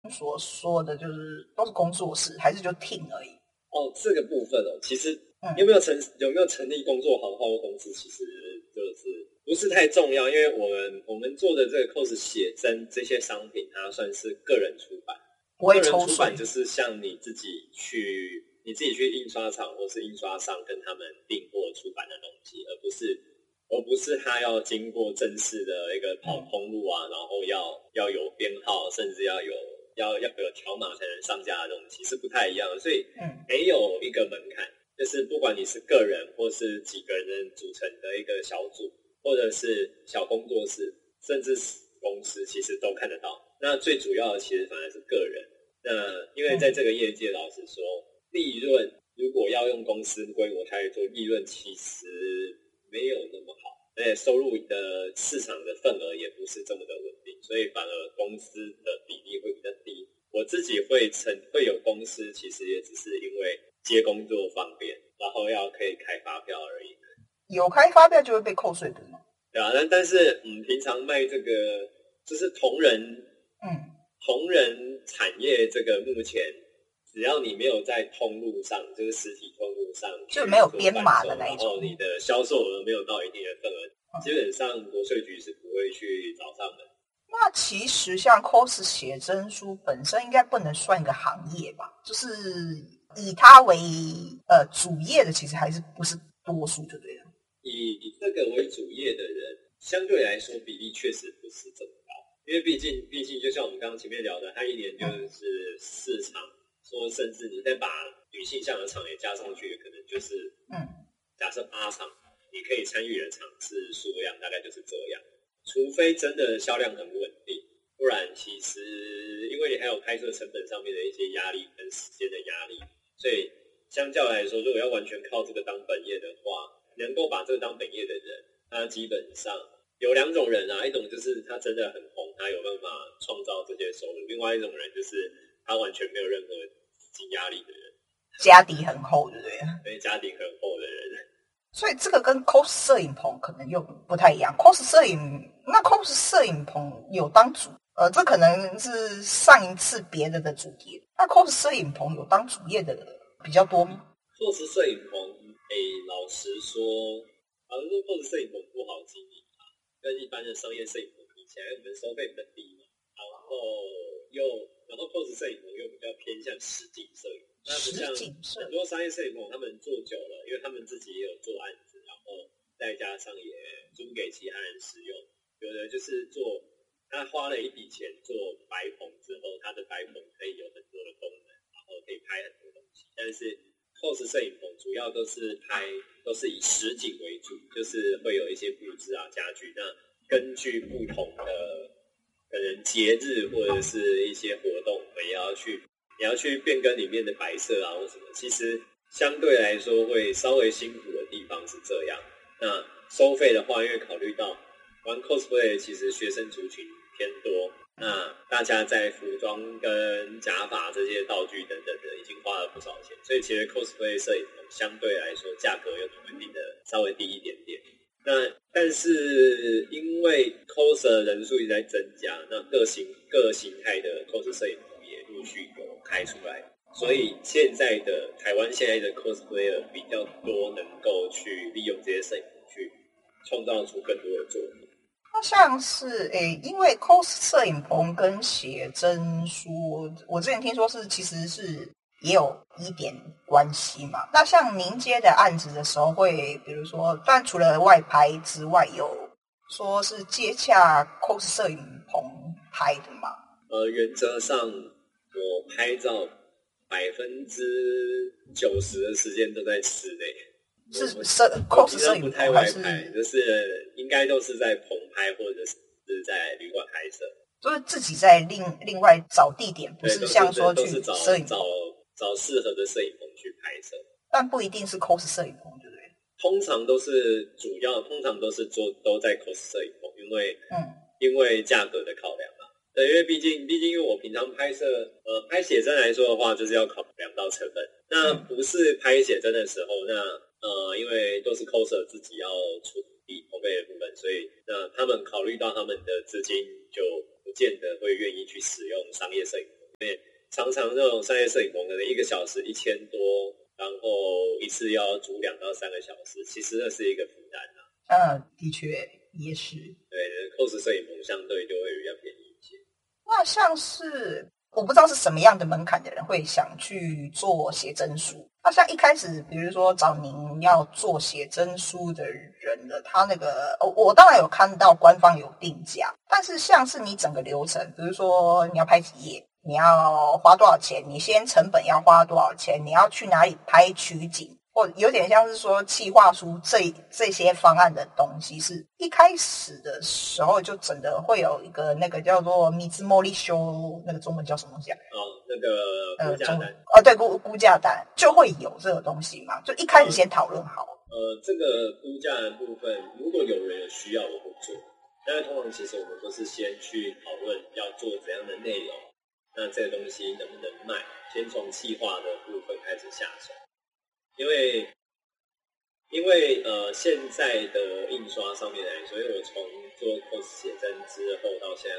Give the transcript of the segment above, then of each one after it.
所说的就是都是工作室，还是就 team 而已？ 这个部分其实有没有成立工作行号或公司，其实就是不是太重要，因为我们做的这个 cos 写真这些商品，它算是个人出版， 不会个人抽水。 出版就是像你自己去印刷厂或是印刷商跟他们订货出版的东西，而不是他要经过正式的一个跑通路啊，然后要有编号，甚至要有条码才能上架的东西，是不太一样的。所以没有一个门槛，就是不管你是个人或是几个人组成的一个小组，或者是小工作室，甚至是公司，其实都看得到。那最主要的其实反而是个人。那因为在这个业界，老实说，利润如果要用公司规模下去做，利润其实没有那么好，而且收入的市场的份额也不是这么的稳定，所以反而公司的比例会比较低。我自己会有公司，其实也只是因为接工作方便，然后可以开发票而已。 有开发票就会被扣税的吗？ 对啊，但是平常卖这个就是同人产业，这个目前只要你没有在通路上，就是实体通路上就没有编码的那一种， 然后你的销售额没有到一定的份额，基本上国税局是不会去找上门。 那其实像 cos 写真书本身应该不能算一个行业吧？就是以它为主业的，其实还是不是多数，就对了。 以这个为主业的人，相对来说比例确实不是这么高，因为毕竟就像我们刚刚前面聊的，它一年就是4场，说甚至你再把女性向的场也加上去，可能就是假设8场，你可以参与的场次数量大概就是这样。除非真的销量很稳定，不然其实因为你还有拍摄成本上面的一些压力跟时间的压力，所以相较来说，如果要完全靠这个当本业的话，能够把这个当本业的人，他基本上有2种人啊，一种就是他真的很红，他有办法创造这些收入；另外一种人就是他完全没有任何资金压力的人， 家底很厚，对不对？ 对，家底很厚的人。 所以这个跟 cos 摄影棚可能又不太一样。cos 摄影棚有当主，这可能是上一次别的主题。那 cos 摄影棚有当主业的比较多吗 ？cos 摄影棚，老实说 cos 摄影棚不好经营啊，跟一般的商业摄影棚比起来，我们收费比较低嘛，然后 cos 摄影棚又比较偏向实景摄影。那不像很多商业摄影棚，他们做久了，因为他们自己也有做案子，然后再加上也租给其他人使用。有的就是他花了一笔钱做白棚之后，他的白棚可以有很多的功能，然后可以拍很多东西。但是 cos 摄影棚主要都是以实景为主，就是会有一些布置啊、家具。那根据不同的可能节日或者是一些活动，我们也要去变更里面的摆设啊或什么，其实相对来说会稍微辛苦的地方是这样。那收费的话，因为考虑到玩 cosplay 其实学生族群偏多，那大家在服装跟假发这些道具等等的已经花了不少钱，所以其实 cosplay 摄影棚相对来说价格又稳定的稍微低一点点。那但是因为 coser 人数一直在增加，那各形态的 cos 摄影棚也陆续有开出来，所以台湾现在的 cosplayer 比较多，能够去利用这些摄影棚去创造出更多的作品。 那像是因为 cos 摄影棚跟写真书，我之前听说其实是也有一点关系嘛。那像您接的案子的时候会，比如说，但除了外拍之外，有说是接洽 cos 摄影棚拍的吗？ 原则上我拍照90%的时间都在室内。 是cos 摄影不太外拍，就是应该都是在棚拍或者是在旅馆拍摄， 就是自己在另外找地点，不是像说去摄影找适合的摄影棚去拍摄， 但不一定是 cos 摄影棚，对不对？ 通常都是都在 cos 摄影棚，因为价格的考量嘛。对，因为毕竟因为我平常拍摄拍写真来说的话，就是要考量到成本。那不是拍写真的时候，因为都是 coser 自己要处理筹备的部分，所以那他们考虑到他们的资金，就不见得会愿意去使用商业摄影棚。 常常这种商业摄影棚可能1个小时1000多，然后一次要租2到3个小时，其实那是一个负担的确也是。 对 ，cos 摄影棚相对就会比较便宜一些。 那像是我不知道是什么样的门槛的人会想去做写真书。那像一开始，比如说找您要做写真书的人的，他那个我当然有看到官方有定价，但是像是你整个流程，比如说你要拍几页，你要花多少钱，你先成本要花多少钱，你要去哪里拍取景，或有点像是说企划书这些方案的东西，是一开始的时候就真的会有一个那个叫做米兹莫利修，那个中文叫什么东西啊？ 那个估价单对，估价单就会有这个东西嘛，就一开始先讨论好。 这个估价的部分，如果有人有需要，我会做。但是通常其实我们都是先去讨论要做怎样的内容，那这个东西能不能卖，先从企划的部分开始下手。因为现在的印刷上面来说，因为我从做 cos 写真之后到现在，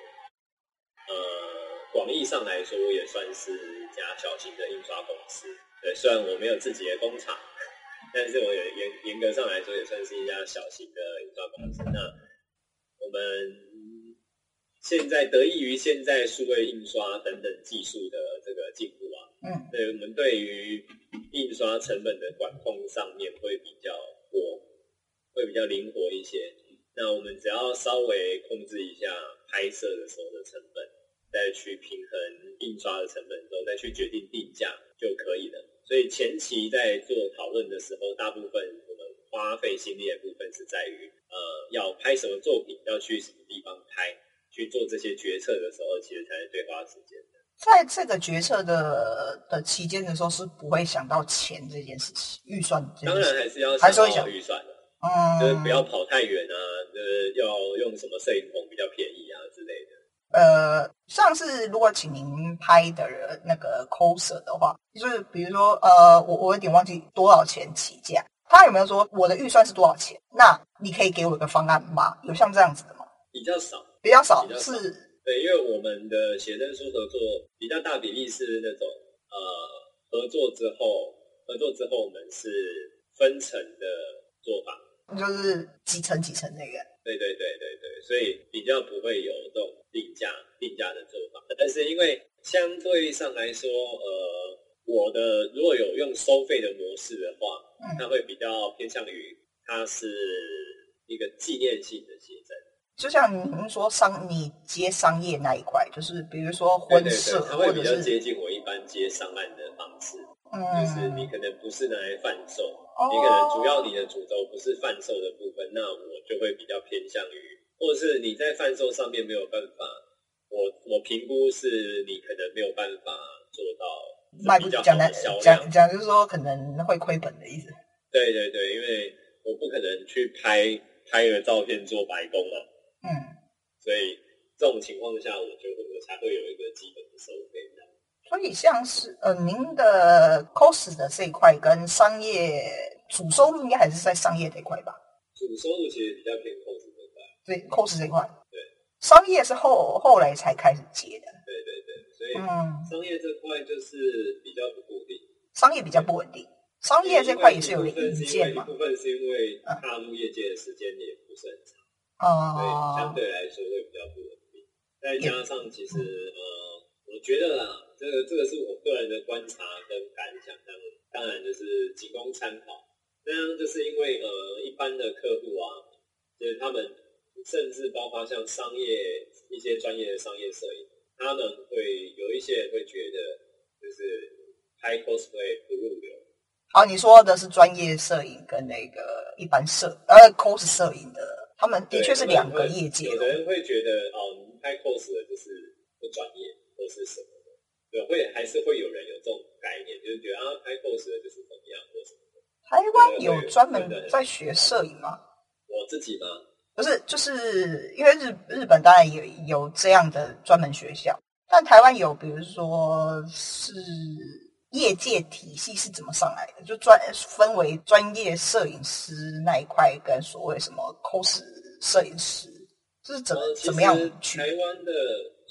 广义上来说，我也算是一家小型的印刷公司。对，虽然我没有自己的工厂，但是我也严格上来说也算是一家小型的印刷公司。那我们现在得益于现在数位印刷等等技术的这个进步对，我们对于印刷成本的管控上面会比较灵活一些。那我们只要稍微控制一下拍摄的时候的成本，再去平衡印刷的成本之后，再去决定定价就可以了。所以前期在做讨论的时候，大部分我们花费心力的部分是在于要拍什么作品，要去什么地方拍，去做这些决策的时候，其实才是最花时间的。 在这个决策的期间的时候，是不会想到钱这件事情，预算这件事情。 当然还是要想到预算的，就是不要跑太远啊，要用什么摄影棚比较便宜啊之类的。 上次如果请您拍的那个 coser 的话，就是比如说我有点忘记多少钱起价，他有没有说我的预算是多少钱？那你可以给我一个方案吗？有像这样子的吗？ 比较少是。 对，因为我们的写真书合作比较大比例是那种合作之后我们是分层的做法， 就是几层那个。 对，所以比较不会有这种定价的做法。但是因为相对上来说，我的如果有用收费的模式的话，它会比较偏向于它是一个纪念性的写真。 就像您说你接商业那一块，就是比如说婚摄， 它会比较接近我一般接商案的方式。就是你可能不是拿来贩售，你可能主要你的主轴不是贩售的部分，那我就会比较偏向于，或者是你在贩售上面没有办法，我评估是你可能没有办法做到比较好的销量， 讲就是说可能会亏本的意思。 对，因为我不可能去拍个照片做白工嘛。所以这种情况下，我才会有一个基本的收费。 所以像是您的 cos 的这一块跟商业主收入应该还是在商业这一块吧？ 主收入其实比较偏 cos 这一块。 对 cos 这一块。 对， 商业是后来才开始接的。 对，所以商业这块就是比较不固定， 商业比较不稳定。商业这块也是有引荐嘛？ 一部分是因为踏入业界的时间也不是很长。所以相对来说会比较不稳定，再加上其实我觉得啦，这个是我个人的观察跟感想，当然就是仅供参考。那样就是因为一般的客户就是他们甚至包括像一些专业的商业摄影，他们会有一些人会觉得就是拍 cosplay 不入流。 好，你说的是专业摄影跟那个一般cos 摄影的。他们的确是两个业界。 有的人会觉得拍 cos 的就是不专业或是什么的，对，还是会有人有这种概念，就是觉得拍 cos 的就是怎么样或什么的。 台湾有专门在学摄影吗？ 我自己吗？ 不是，就是因为日本当然也有这样的专门学校，但台湾有，比如说是业界体系是怎么上来的？就分为专业摄影师那一块跟所谓什么 cos 摄影师，这是怎么样去？ 台湾的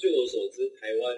据我所知，台湾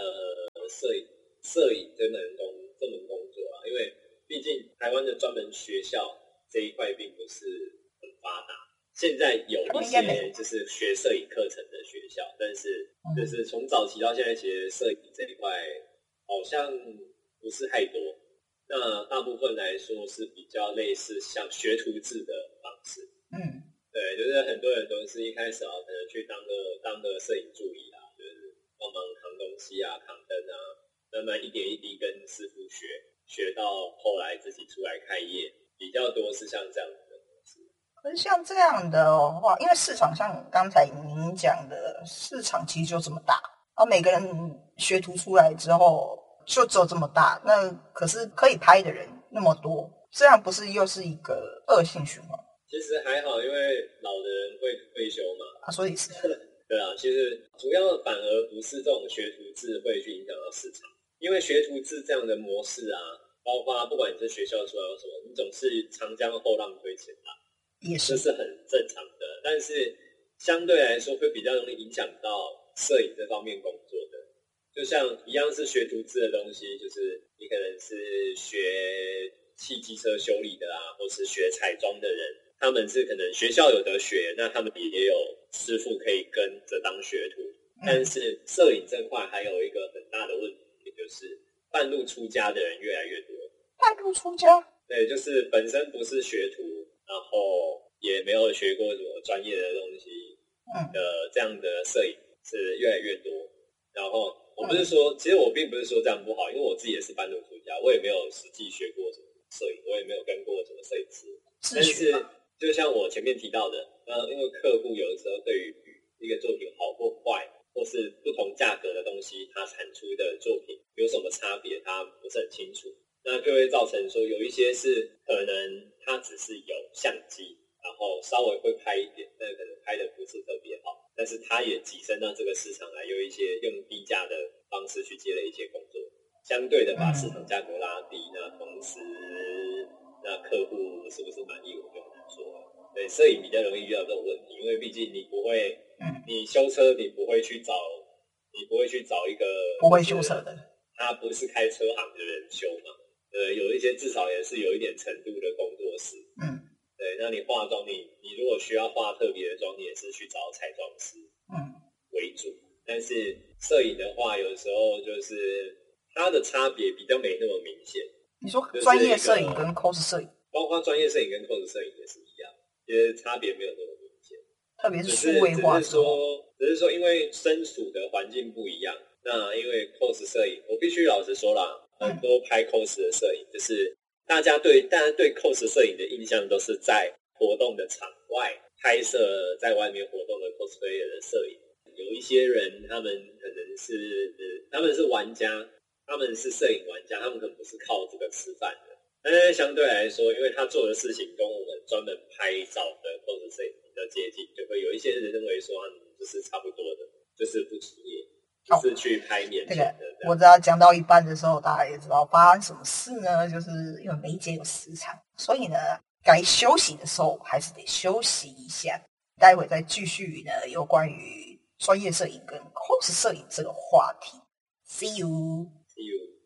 摄影这门工作啊，因为毕竟台湾的专门学校这一块并不是很发达。现在有一些就是学摄影课程的学校，但是就是从早期到现在，其实摄影这一块好像不是太多。那大部分来说是比较类似像学徒制的方式。对，就是很多人都是一开始可能去当个摄影助理啊，就是帮忙扛东西啊、扛灯啊，慢慢一点一滴跟师傅学到后来自己出来开业，比较多是像这样子的模式。 可是像这样的话，因为市场像刚才您讲的，市场其实就这么大，然后每个人学徒出来之后就只有这么大，那可是可以拍的人那么多，这样不是又是一个恶性循环？ 其实还好，因为老的人会退休嘛。 所以是对啊，其实主要反而不是这种学徒制会去影响到市场，因为学徒制这样的模式啊，包括不管你是学校出来或什么，你总是长江后浪推前浪，这是很正常的。但是相对来说会比较容易影响到摄影这方面工作的，就像一样是学徒制的东西，就是你可能是学汽机车修理的啊，或是学彩妆的人，他们是可能学校有得学，那他们也有师傅可以跟着当学徒。但是摄影这块还有一个很大的问题，就是半路出家的人越来越多。 半路出家？ 对，就是本身不是学徒，然后也没有学过什么专业的东西的这样的摄影是越来越多。然后我不是说，其实我并不是说这样不好，因为我自己也是半路出家，我也没有实际学过什么摄影，我也没有跟过什么摄影师。但是就像我前面提到的，因为客户有的时候对于一个作品好或坏，或是不同价格的东西，它产出的作品有什么差别，他不是很清楚，那就会造成说有一些是可能他只是有相机，然后稍微会拍一点，但可能拍的不是特别好，但是他也跻身到这个市场来，有一些用低价的方式去接了一些工作，相对的把市场价格拉低，那同时那客户是不是满意，我就很难说了。对，摄影比较容易遇到这种问题，因为毕竟你不会，你修车你不会去找一个不会修车的， 他不是开车行的人修嘛。有一些至少也是有一点程度的工作室。对，那你化妆，你如果需要化特别的妆，你也是去找彩妆师为主。但是摄影的话，有时候就是它的差别比较没那么明显。 你说专业摄影跟 cos 摄影， 包括专业摄影跟 cos 摄影也是一样，其实差别没有那么明显， 特别是数位化之后，只是说因为身处的环境不一样。那因为 cos 摄影，我必须老实说啦，很多拍 cos 的摄影，就是大家对 cos 摄影的印象都是在活动的场外拍摄，在外面活动的 cosplayer 的摄影。有一些人他们可能是他们是玩家，他们是摄影玩家，他们可能不是靠这个吃饭的。但是相对来说，因为他做的事情跟我们专门拍照的 cos 摄影比较接近，就会有一些人认为说就是差不多的，就是不职业，就是去拍免钱的。 我知道讲到一半的时候，大家也知道发生什么事呢？就是因为梅姐有时长，所以呢，该休息的时候还是得休息一下。待会再继续呢，有关于专业摄影跟 cos 摄影这个话题。See you. See you.